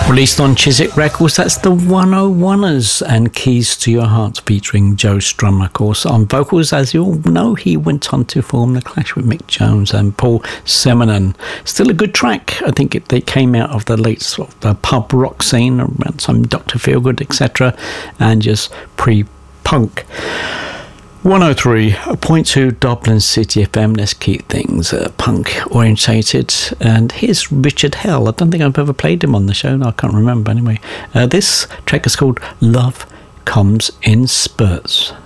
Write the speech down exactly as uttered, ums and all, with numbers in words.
Released on Chiswick Records, that's the one oh oneers and Keys to Your Heart featuring Joe Strummer, of course. On vocals, as you all know, he went on to form The Clash with Mick Jones and Paul Simonon. Still a good track. I think it, they came out of the late sort of the pub rock scene, around some Doctor Feelgood, et cetera, and just pre-punk. one oh three point two Dublin City F M. Let's keep things uh, punk orientated. And here's Richard Hell. I don't think I've ever played him on the show. No, I can't remember anyway. Uh, this track is called Love Comes in Spurts.